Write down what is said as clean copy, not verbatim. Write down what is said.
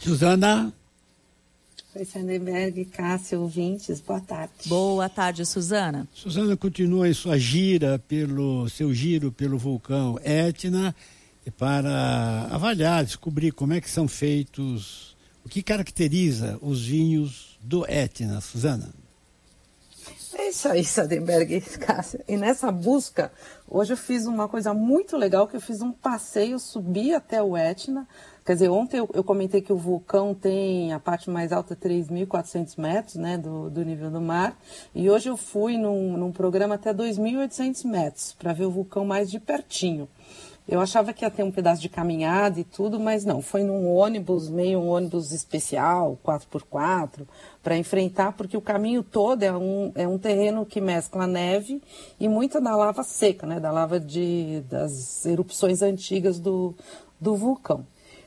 Suzana? Oi, Sandenberg, Cássio, ouvintes, boa tarde. Boa tarde, Suzana. Suzana continua em sua seu giro pelo vulcão Etna para avaliar, descobrir como é que são feitos, o que caracteriza os vinhos do Etna, Suzana. É isso aí, Sandenberg, Cássio. E nessa busca, hoje eu fiz uma coisa muito legal, que eu fiz um passeio, subi até o Etna. Quer dizer, ontem eu comentei que o vulcão tem a parte mais alta, 3.400 metros, né, do nível do mar. E hoje eu fui num programa até 2.800 metros, para ver o vulcão mais de pertinho. Eu achava que ia ter um pedaço de caminhada e tudo, mas não. Foi num ônibus, meio um ônibus especial, 4x4, para enfrentar, porque o caminho todo é um terreno que mescla neve e muita da lava seca, né, da lava das erupções antigas do vulcão.